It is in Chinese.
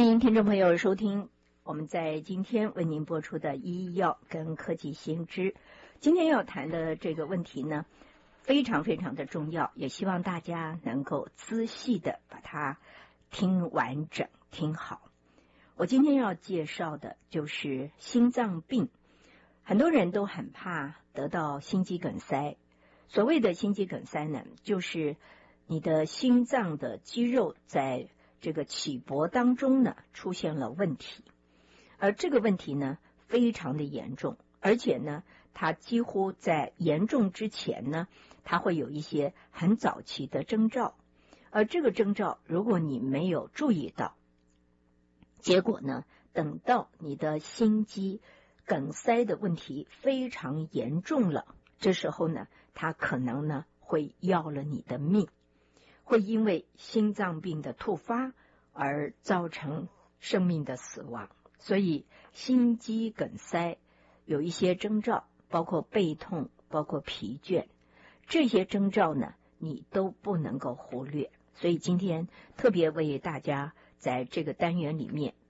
欢迎听众朋友收听我们在今天为您播出的医药跟科技新知。今天要谈的这个问题呢，非常非常的重要，也希望大家能够仔细的把它听完整听好。我今天要介绍的就是心脏病，很多人都很怕得到心肌梗塞。所谓的心肌梗塞呢，就是你的心脏的肌肉在这个起搏当中呢出现了问题，而这个问题呢非常的严重，而且呢它几乎在严重之前呢，它会有一些很早期的征兆，而这个征兆如果你没有注意到，结果呢等到你的心肌梗塞的问题非常严重了，这时候呢它可能呢会要了你的命，会因为心脏病的突发而造成生命的死亡。所以心肌梗塞有一些征兆，包括背痛，包括疲倦，这些征兆呢你都不能够忽略。所以今天特别为大家在这个单元里面